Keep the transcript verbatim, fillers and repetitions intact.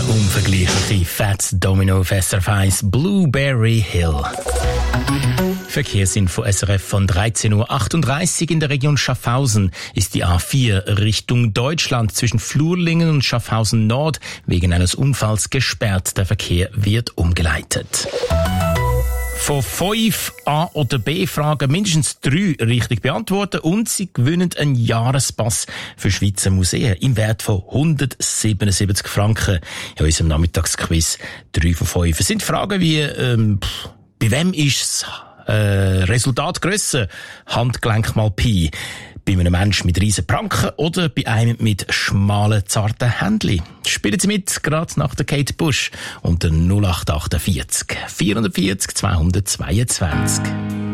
Unvergleichliche Fats Domino auf S R F eins Blueberry Hill. Verkehrsinfo S R F von dreizehn Uhr achtunddreißig. In der Region Schaffhausen ist die A vier Richtung Deutschland zwischen Flurlingen und Schaffhausen Nord wegen eines Unfalls gesperrt. Der Verkehr wird umgeleitet. Von fünf A- oder B-Fragen mindestens drei richtig beantworten und Sie gewinnen einen Jahrespass für Schweizer Museen im Wert von hundertsiebenundsiebzig Franken. In unserem Nachmittagsquiz drei von fünf. Es sind Fragen wie, ähm, pff, bei wem ist das äh, Resultat grösser? Handgelenk mal Pi. Bei einem Menschen mit riesen Pranken oder bei einem mit schmalen, zarten Händchen. Spielen Sie mit, gerade nach der Kate Bush unter null acht acht vier vierhundertvierzig zweihundertzweiundzwanzig.